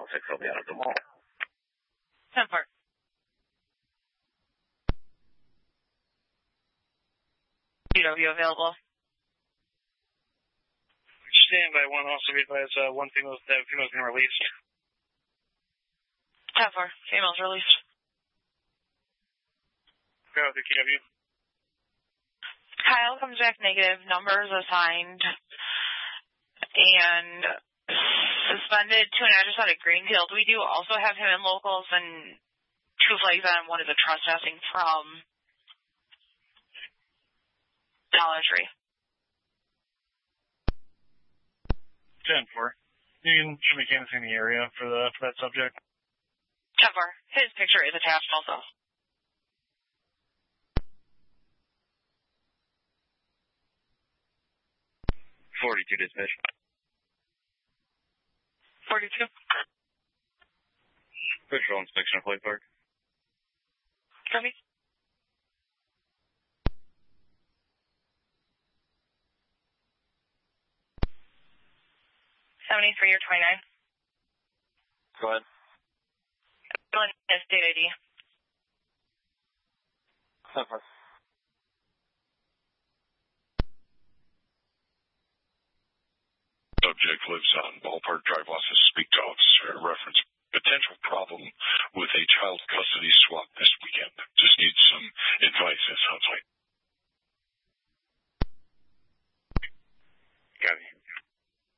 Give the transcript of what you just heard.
10-6 will be out of the mall. 10-4. GW available. Stand by one, also be advised, one female's been released. 10-4. Female's released. Go with the KW. Kyle comes back negative. Numbers assigned. And suspended to an address out at Greenfield. We do also have him in locals and 2 flags on one of the trespassing from Dollar Tree. 10-4. You can show me canvassing the area for that subject. 10-4. His picture is attached also. .42 dispatch. 42. Visual inspection of Play Park. Copy. 73 or 29. Go ahead. State ID. 10-4. Subject lives on Ballpark Drive. Wants to speak to officer. Reference